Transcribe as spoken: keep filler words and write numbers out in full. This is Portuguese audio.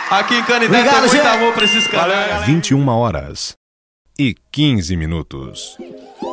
Aqui em Canindé tem muito amor pra esses caras. vinte e uma horas e quinze minutos.